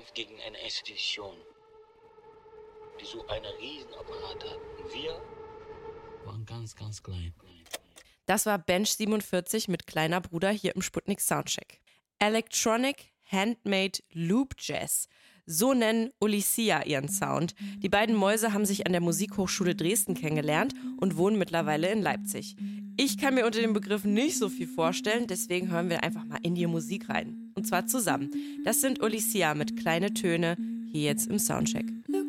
gegen eine Institution, die so einen Riesenapparat hat. Und wir waren ganz, ganz klein. Das war Bench 47 mit Kleiner Bruder hier im Sputnik Soundcheck. Electronic Handmade Loop Jazz. So nennen Olysea ihren Sound. Die beiden Mäuse haben sich an der Musikhochschule Dresden kennengelernt und wohnen mittlerweile in Leipzig. Ich kann mir unter dem Begriff nicht so viel vorstellen, deswegen hören wir einfach mal in die Musik rein. Und zwar zusammen. Das sind Olysea mit Kleine Töne, hier jetzt im Soundcheck.